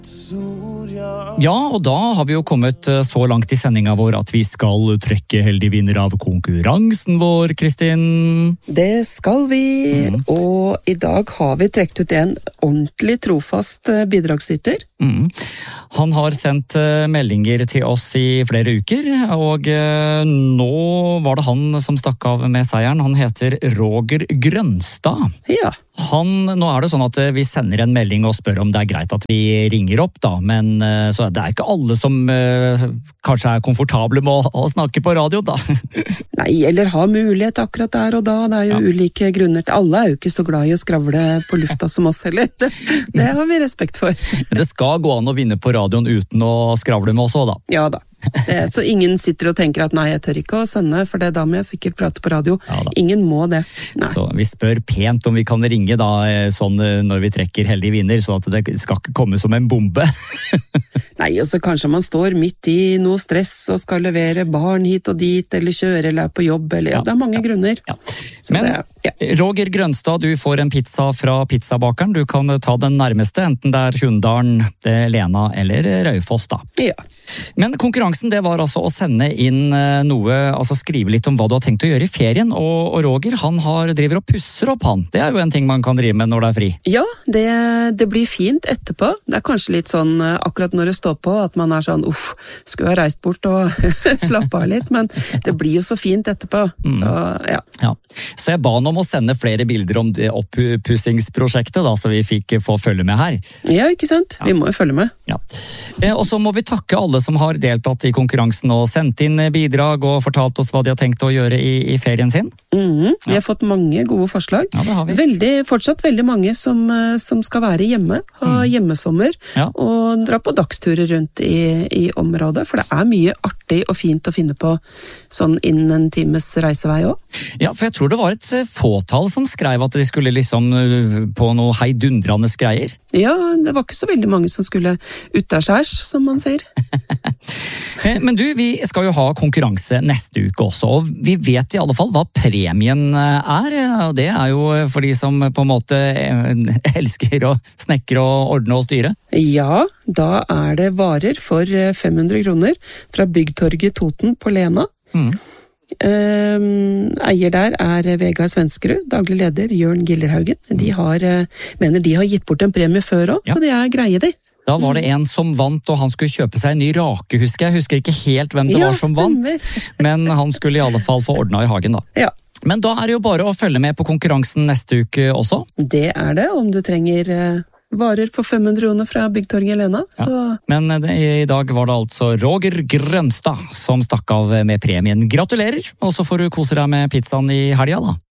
Ja, og da har vi jo kommet så langt i sendinga vår at vi skal trekke heldig vinner av konkurransen vår, Kristin. Det skal vi, og i dag har vi trekt ut en ordentlig trofast bidragsyter. Han har sendt meldinger til oss i flere uker, og nå var det han som stakk av med seieren. Han heter Roger Grønstad. Ja. Nå er det sånn at vi sender en melding og spør om det er greit at vi ringer opp, da, men så det er ikke alle som kanskje er komfortable med å snakke på radio, da. Nei, eller har mulighet akkurat der og da. Det er jo ulike grunner til. Alle er jo ikke så glad i å skravle på lufta som oss heller. Det har vi respekt for. Det skal gå an å vinne på radioen uten å skravle med oss også, da. Ja da. Så ingen sitter og tenker at nei, jeg tør ikke å sende, for da må jeg sikkert prate på radio. Ja, ingen må det. Nei. Så vi spør pent om vi kan ringe da, sånn når vi trekker heldig vinner, så at det skal ikke komme som en bombe. Nei, og så kanskje man står midt i noe stress og skal levere barn hit og dit, eller kjøre eller er på jobb, eller det er mange grunner. Ja. Men Roger Grønstad, du får en pizza fra pizzabakeren. Du kan ta den nærmeste, enten det er Hunndalen, Lena eller Raufoss, da. Ja. Men konkurransen, det var altså å sende inn noe, altså skrive litt om hva du har tenkt å gjøre i ferien, og Roger, han driver og pusser opp han. Det er jo en ting man kan drive med når det er fri. Ja, det blir fint etterpå. Det er kanskje litt sånn, akkurat når det står på, at man er sånn, skulle ha reist bort og slappe av litt, men det blir jo så fint etterpå. Så, ja. Så jeg ba han om å sende flere bilder om det oppussingsprosjektet, da, så vi fikk få følge med her. Ja, ikke sant? Vi må jo følge med. Ja. Og så må vi takke alle som har deltatt i konkurransen og sendt inn bidrag og fortalt oss hva de har tenkt å gjøre i ferien sin. Vi har fått mange gode forslag. Ja, det har vi. Fortsatt veldig mange som skal være hjemme, ha hjemmesommer, og dra på dagsturer rundt i området, for det er mye artig og fint å finne på sånn innen en times reisevei også. Ja, for jeg tror det var et fåtall som skrev at de skulle liksom på noe heidundrende greier. Ja, det var ikke så veldig mange som skulle ut av skjærs, som man sier. Men du, vi skal jo ha konkurranse neste uke også, og vi vet i alle fall hva premien er, og det er jo for de som på en måte elsker å snekre og ordne og styre. Ja, da er det varer for 500 kroner fra Byggtorget Toten på Lena. Eier der er Vegard Svenskerud, daglig leder Jørn Gillerhaugen. De mener de har gitt bort en premie før også, så det er greie de. Da var det en som vant, og han skulle kjøpe seg en ny rake, husker jeg. Husker ikke helt hvem det var som vant, men han skulle i alle fall få ordnet i hagen da. Ja. Men da er det jo bare å følge med på konkurransen neste uke også. Det er det, om du trenger varer for 500 kroner fra Byggtorget Lena. Så... Ja. Men i dag var det altså Roger Grønstad som stakk av med premien. Gratulerer, og så får du kose deg med pizzaen i helga da.